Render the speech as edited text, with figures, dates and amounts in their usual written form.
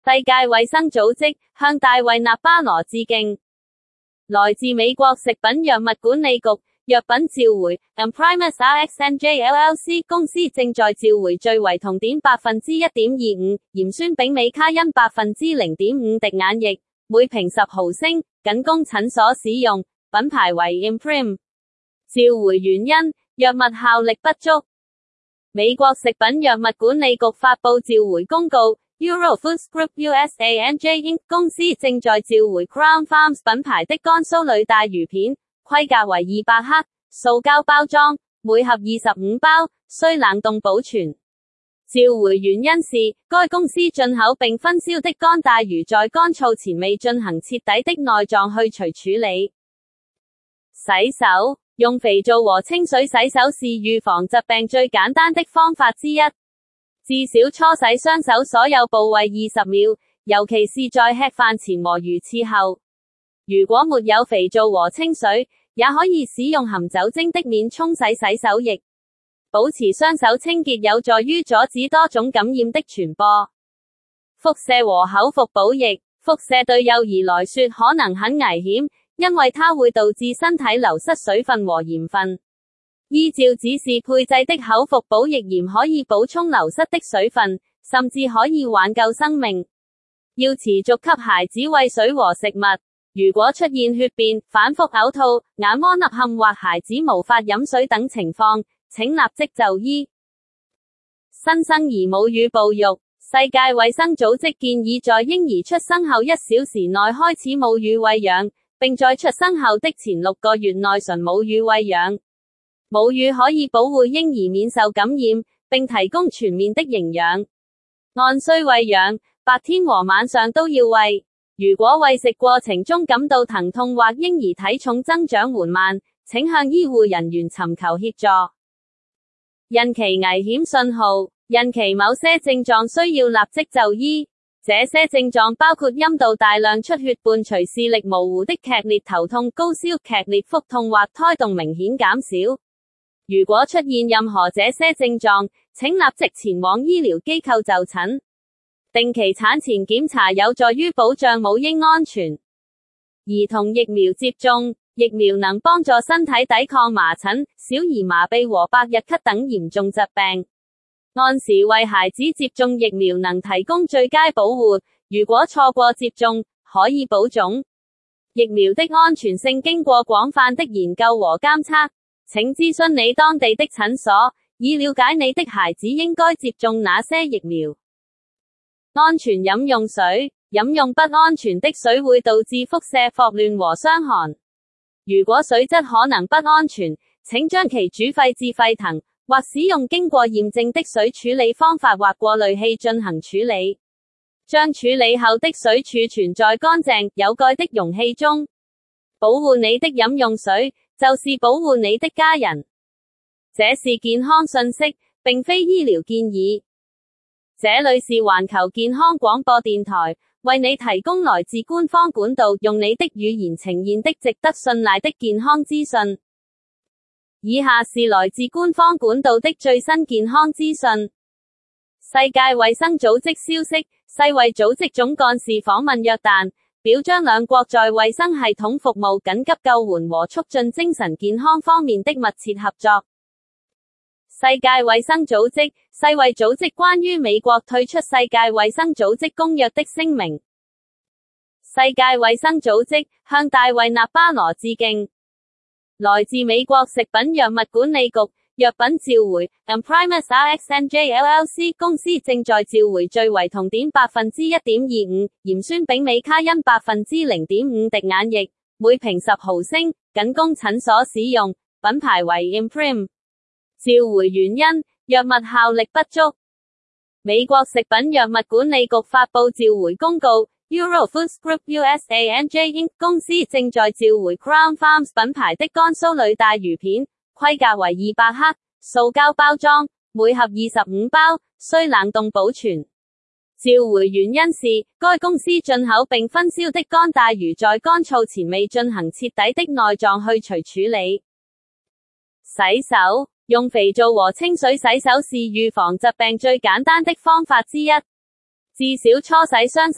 世界衛生組織向大衛納巴羅致敬。來自美國食品藥物管理局藥品召回 Imprimis RxNJ LLC 公司正在召回最為酮碘 1.25%、鹽酸丙美卡因 0.5% 滴眼液，每瓶10毫升，僅供診所使用，品牌為 Imprim。召回原因：藥物效力不足。美國食品藥物管理局發布召回公告。Euro Foods Group USA NJ Inc. 公司正在召回 Crown Farms 品牌的乾酥類帶魚片，規格為200克，塑膠包裝，每盒25包，需冷凍保存。召回原因是，該公司進口並分銷的乾帶魚在乾燥前未進行徹底的內臟去除處理。洗手，用肥皂和清水洗手是預防疾病最簡單的方法之一。至少搓洗雙手所有部位20秒，尤其是在吃飯前和魚翅後。如果沒有肥皂和清水，也可以使用含酒精的面沖洗洗手液。保持雙手清潔有助於阻止多種感染的傳播。輻射和口服補液，輻射對幼兒來說可能很危險，因為它會導致身體流失水分和鹽分。依照指示配製的口服補液鹽可以補充流失的水分，甚至可以挽救生命。要持續給孩子餵水和食物。如果出現血便、反覆嘔吐、眼窩凹陷或孩子無法飲水等情況，請立即就醫。新生兒母乳哺育，世界衛生組織建議在嬰兒出生後1小時內開始母乳餵養，並在出生後的前6個月內純母乳餵養。母乳可以保護嬰兒免受感染，並提供全面的營養。按需餵養，白天和晚上都要餵。如果餵食過程中感到疼痛或嬰兒體重增長緩慢，請向醫護人員尋求協助。孕期危險信號，孕期某些症狀需要立即就醫。這些症狀包括陰道大量出血伴隨視力模糊的劇烈頭痛、高燒、劇烈腹痛或胎動明顯減少。如果出現任何這些症狀，請立即前往醫療機構就診。定期產前檢查有助於保障母嬰安全。兒童疫苗接種，疫苗能幫助身體抵抗麻疹、小兒麻痹和百日咳等嚴重疾病。按時為孩子接種疫苗能提供最佳保護，如果錯過接種，可以保種。疫苗的安全性經過廣泛的研究和監測。請諮詢你當地的診所，以了解你的孩子應該接種哪些疫苗。安全飲用水，飲用不安全的水會導致腹瀉、霍亂和傷寒。如果水質可能不安全，請將其煮沸至沸騰，或使用經過驗證的水處理方法或過濾器進行處理。將處理後的水儲存在乾淨、有蓋的容器中。保護你的飲用水，就是保護你的家人。這是健康信息，並非醫療建議。這裡是環球健康廣播電台，為你提供來自官方管道，用你的語言呈現的值得信賴的健康資訊。以下是來自官方管道的最新健康資訊。世界衛生組織消息，世衛組織總幹事訪問約旦，表彰兩國在衛生系統服務、緊急救援和促進精神健康方面的密切合作。世界衛生組織，世衛組織關於美國退出世界衛生組織公約的聲明。世界衛生組織向大衛納巴羅致敬。來自美國食品藥物管理局藥品召回 Imprimis RxNJ LLC 公司正在召回最為酮碘 1.25%、鹽酸丙美卡因 0.5% 滴眼液，每瓶10毫升，僅供診所使用，品牌為 Imprim。召回原因：藥物效力不足。美國食品藥物管理局發布召回公告。Euro Foods Group USA NJ Inc. 公司正在召回 Crown Farms 品牌的乾酥類帶魚片，規格為200克，塑膠包裝，每盒25包，需冷凍保存。召回原因是，該公司進口並分銷的乾帶魚在乾燥前未進行徹底的內臟去除處理。洗手，用肥皂和清水洗手是預防疾病最簡單的方法之一。至少搓洗雙手